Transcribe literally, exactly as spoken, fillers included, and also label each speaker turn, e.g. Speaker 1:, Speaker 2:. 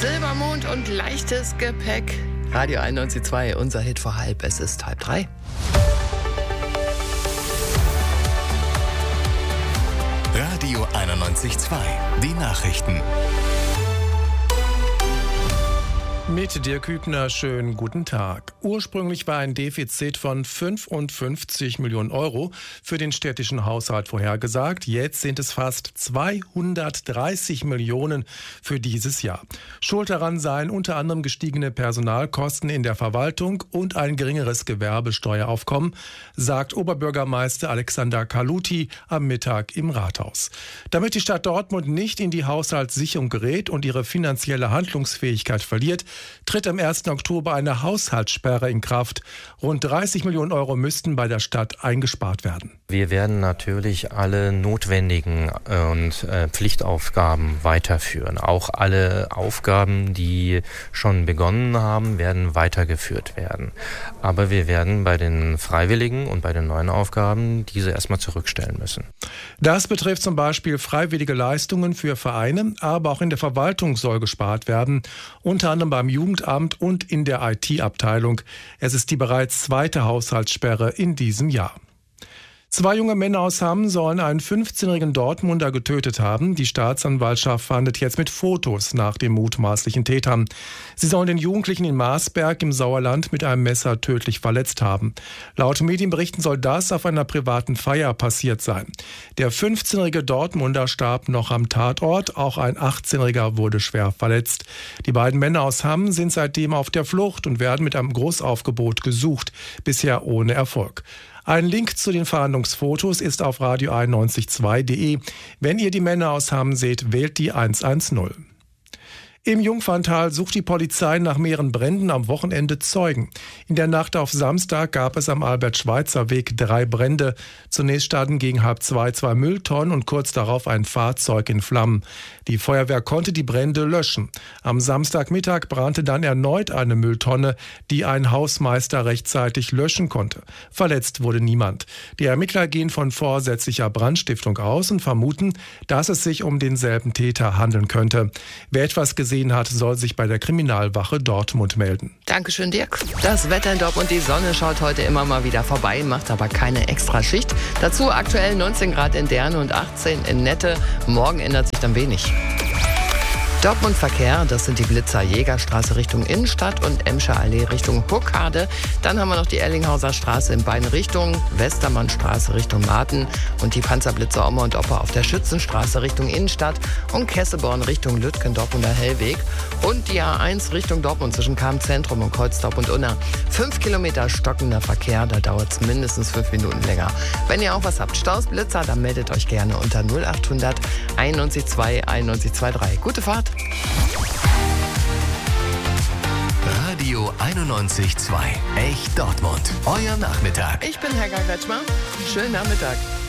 Speaker 1: Silbermond und leichtes Gepäck. Radio einundneunzig Komma zwei, unser Hit vor halb. Es ist halb drei.
Speaker 2: Radio einundneunzig Komma zwei, die Nachrichten.
Speaker 3: Mit Dirk Hübner, schönen guten Tag. Ursprünglich war ein Defizit von fünfundfünfzig Millionen Euro für den städtischen Haushalt vorhergesagt. Jetzt sind es fast zweihundertdreißig Millionen für dieses Jahr. Schuld daran seien unter anderem gestiegene Personalkosten in der Verwaltung und ein geringeres Gewerbesteueraufkommen, sagt Oberbürgermeister Alexander Kaluti am Mittag im Rathaus. Damit die Stadt Dortmund nicht in die Haushaltssicherung gerät und ihre finanzielle Handlungsfähigkeit verliert, tritt am ersten Oktober eine Haushaltssperre in Kraft. Rund dreißig Millionen Euro müssten bei der Stadt eingespart werden.
Speaker 4: Wir werden natürlich alle notwendigen und äh, Pflichtaufgaben weiterführen. Auch alle Aufgaben, die schon begonnen haben, werden weitergeführt werden. Aber wir werden bei den Freiwilligen und bei den neuen Aufgaben diese erstmal zurückstellen müssen.
Speaker 3: Das betrifft zum Beispiel freiwillige Leistungen für Vereine, aber auch in der Verwaltung soll gespart werden, unter anderem beim Jugendamt und in der I T-Abteilung. Es ist die bereits zweite Haushaltssperre in diesem Jahr. Zwei junge Männer aus Hamm sollen einen fünfzehnjährigen Dortmunder getötet haben. Die Staatsanwaltschaft fahndet jetzt mit Fotos nach den mutmaßlichen Tätern. Sie sollen den Jugendlichen in Marsberg im Sauerland mit einem Messer tödlich verletzt haben. Laut Medienberichten soll das auf einer privaten Feier passiert sein. Der fünfzehnjährige Dortmunder starb noch am Tatort. Auch ein achtzehnjähriger wurde schwer verletzt. Die beiden Männer aus Hamm sind seitdem auf der Flucht und werden mit einem Großaufgebot gesucht. Bisher ohne Erfolg. Ein Link zu den Fahndungsfotos ist auf radio einundneunzig Komma zwei punkt de. Wenn ihr die Männer aus Hamm seht, wählt die hundertzehn. Im Jungferntal sucht die Polizei nach mehreren Bränden am Wochenende Zeugen. In der Nacht auf Samstag gab es am Albert-Schweitzer-Weg drei Brände. Zunächst standen gegen halb zwei zwei Mülltonnen und kurz darauf ein Fahrzeug in Flammen. Die Feuerwehr konnte die Brände löschen. Am Samstagmittag brannte dann erneut eine Mülltonne, die ein Hausmeister rechtzeitig löschen konnte. Verletzt wurde niemand. Die Ermittler gehen von vorsätzlicher Brandstiftung aus und vermuten, dass es sich um denselben Täter handeln könnte. Wer etwas gesehen hat, soll sich bei der Kriminalwache Dortmund melden.
Speaker 1: Dankeschön, Dirk. Das Wetter in Dortmund, die Sonne schaut heute immer mal wieder vorbei, macht aber keine Extraschicht. Dazu aktuell neunzehn Grad in Derne und achtzehn in Nette. Morgen ändert sich dann wenig. Dortmund Verkehr, das sind die Blitzer Jägerstraße Richtung Innenstadt und Emscher Allee Richtung Huckade. Dann haben wir noch die Erlinghauser Straße in beiden Richtungen, Westermannstraße Richtung Marten und die Panzerblitzer Oma und Opa auf der Schützenstraße Richtung Innenstadt und Kesseborn Richtung Lütgen, Dortmunder Hellweg und die A eins Richtung Dortmund zwischen Kamp-Zentrum und Kreuzdorp und Unna. Fünf Kilometer stockender Verkehr, da dauert es mindestens fünf Minuten länger. Wenn ihr auch was habt, Staus, Blitzer, dann meldet euch gerne unter null achthundert einundneunzig Komma zwei einundneunzig Komma drei. Gute Fahrt!
Speaker 2: Radio einundneunzig Komma zwei. Echt Dortmund. Euer Nachmittag.
Speaker 1: Ich bin Herr Kretschmer. Schönen Nachmittag.